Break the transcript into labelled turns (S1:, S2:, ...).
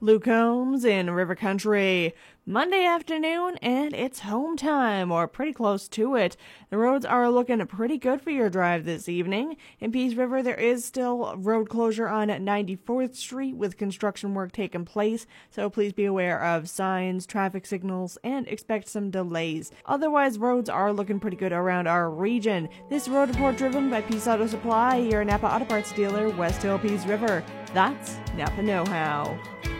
S1: Luke Combs in River Country. Monday afternoon, and it's home time, or pretty close to it. The roads are looking pretty good for your drive this evening. In Peace River, there is still road closure on 94th Street with construction work taking place, so please be aware of signs, traffic signals, and expect some delays. Otherwise, roads are looking pretty good around our region. This road report driven by Peace Auto Supply, your Napa Auto Parts dealer, West Hill, Peace River. That's Napa Know How.